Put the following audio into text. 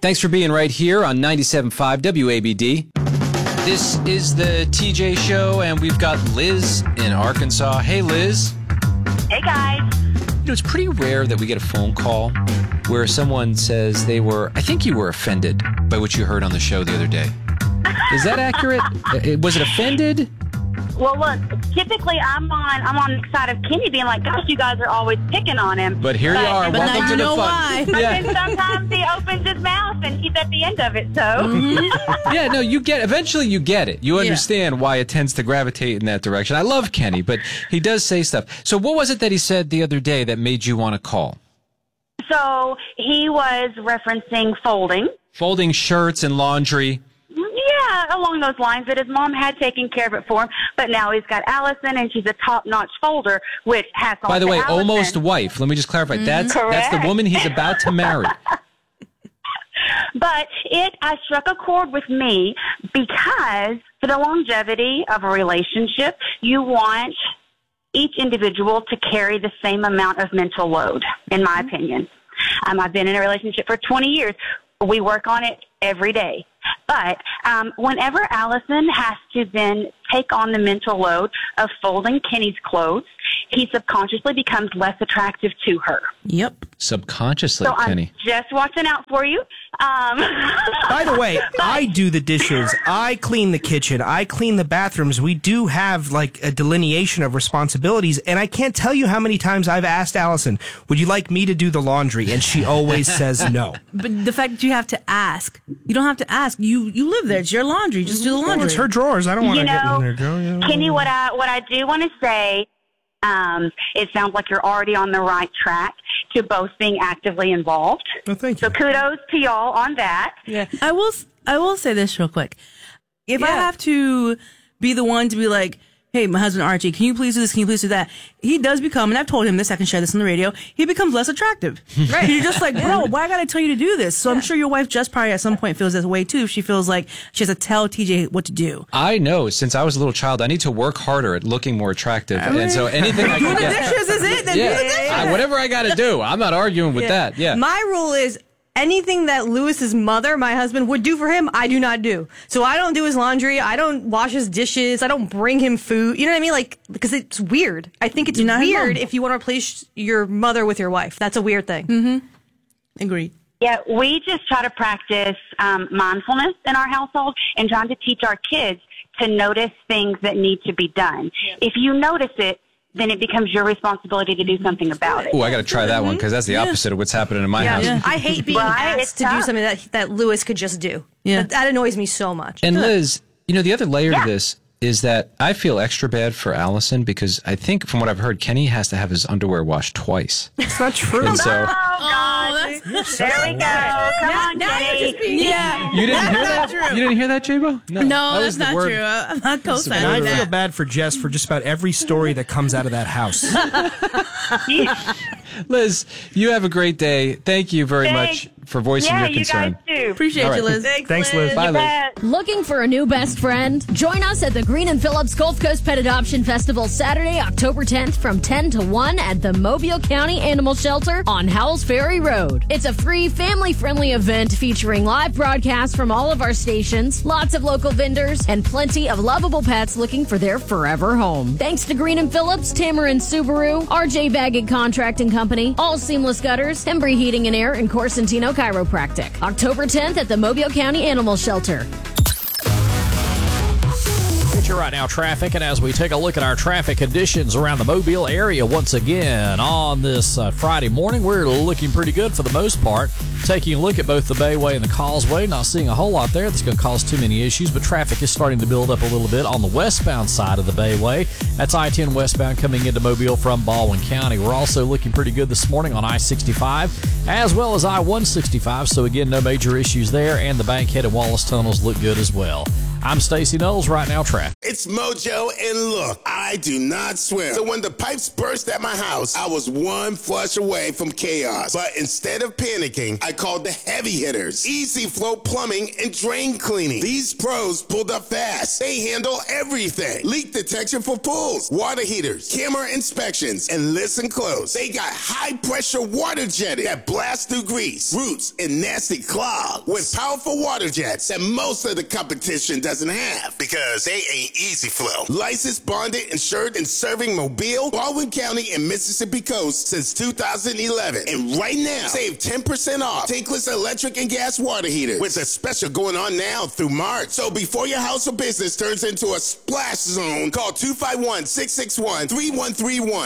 Thanks for being right here on 97.5 WABD. This is the TJ Show, and we've got Liz in Arkansas. Hey, Liz. Hey, guys. You know, it's pretty rare that we get a phone call where someone says I think you were offended by what you heard on the show the other day. Is that accurate? Was it offended? Well, look, typically I'm on the side of Kenny being like, gosh, you guys are always picking on him. But here you are. But Welcome now to you the know fun. why. But then sometimes he opens his mouth and he's at the end of it, so. Yeah, no, eventually you get it. You understand why it tends to gravitate in that direction. I love Kenny, but he does say stuff. So what was it that he said the other day that made you want to call? So he was referencing folding. Folding shirts and laundry. Yeah, along those lines, that his mom had taken care of it for him, but now he's got Allison, and she's a top-notch folder, which has on By the way, Allison. almost wife. Let me just clarify. That's the woman he's about to marry. But I struck a chord with me because for the longevity of a relationship, you want each individual to carry the same amount of mental load, in my opinion. I've been in a relationship for 20 years. We work on it every day. But whenever Allison has to then take on the mental load of folding Kenny's clothes, he subconsciously becomes less attractive to her. Yep. Subconsciously, So Kenny. I'm just watching out for you. By the way, I do the dishes. I clean the kitchen. I clean the bathrooms. We do have like a delineation of responsibilities. And I can't tell you how many times I've asked Allison, would you like me to do the laundry? And she always says no. But the fact that you have to ask, you don't have to ask. You live there. It's your laundry. Just do the laundry. Well, it's her drawers. I don't want to get in there, Joe. Kenny, what I do want to say, it sounds like you're already on the right track to both being actively involved. Well, thank you. So kudos to y'all on that. Yeah. I will say this real quick. If I have to be the one to be like, hey, my husband Archie, can you please do this? Can you please do that? He does become, and I've told him this, I can share this on the radio, he becomes less attractive. Right. You're just like, bro, why gotta tell you to do this? So I'm sure your wife just probably at some point feels this way too. She feels like she has to tell TJ what to do. I know. Since I was a little child, I need to work harder at looking more attractive. And so anything I can The get. dishes is it? Then do the dishes. Whatever I got to do. I'm not arguing with that. Yeah. My rule is anything that Lewis's mother, my husband, would do for him, I do not do. So I don't do his laundry. I don't wash his dishes. I don't bring him food. You know what I mean? Like, because it's weird. I think it's weird if you want to replace your mother with your wife. That's a weird thing. Mm-hmm. Agreed. Yeah, we just try to practice mindfulness in our household and trying to teach our kids to notice things that need to be done. Yeah. If you notice it, then it becomes your responsibility to do something about it. Oh, I got to try that one because that's the opposite of what's happening in my house. Yeah. I hate being asked to do something that Lewis could just do. Yeah. That annoys me so much. And Liz, the other layer to this is that I feel extra bad for Allison because I think from what I've heard, Kenny has to have his underwear washed twice. It's not true. And so, God. There we go. Come on, Kenny. You didn't hear that? You didn't hear that, J-Bo? No, that's not true. I'm not co-signing I that. feel bad for Jess for just about every story that comes out of that house. Liz, you have a great day. Thank you very much for voicing your concern. You guys too. Appreciate you, Liz. Thanks, Liz. Bye, Liz. Looking for a new best friend? Join us at the Green and Phillips Gulf Coast Pet Adoption Festival Saturday, October 10th from 10 to 1 at the Mobile County Animal Shelter on Howells Ferry Road. It's a free, family-friendly event featuring live broadcasts from all of our stations, lots of local vendors, and plenty of lovable pets looking for their forever home. Thanks to Green and Phillips, Tamarind Subaru, RJ Baggett Contracting Company, All Seamless Gutters, Embry Heating and Air, and Corsentino Chiropractic. October 10th at the Mobile County Animal Shelter. You're right now, traffic, and as we take a look at our traffic conditions around the Mobile area once again on this Friday morning, we're looking pretty good for the most part. Taking a look at both the Bayway and the Causeway, not seeing a whole lot there that's going to cause too many issues, but traffic is starting to build up a little bit on the westbound side of the Bayway. That's I-10 westbound coming into Mobile from Baldwin County. We're also looking pretty good this morning on I-65 as well as I-165, so again, no major issues there, and the Bankhead and Wallace tunnels look good as well. I'm Stacey Knowles. Right now, traffic. It's Mojo, and look, I do not swim. So when the pipes burst at my house, I was one flush away from chaos. But instead of panicking, I called the heavy hitters. Easy Flow Plumbing and Drain Cleaning. These pros pulled up fast. They handle everything. Leak detection for pools, water heaters, camera inspections, and listen close. They got high pressure water jetting that blasts through grease, roots, and nasty clogs with powerful water jets that most of the competition doesn't have because they ain't Easy Flow. Licensed, bonded, insured, and serving Mobile, Baldwin County, and Mississippi Coast since 2011. And right now, save 10% off tankless electric and gas water heaters with a special going on now through March. So before your house or business turns into a splash zone, call 251-661-3131.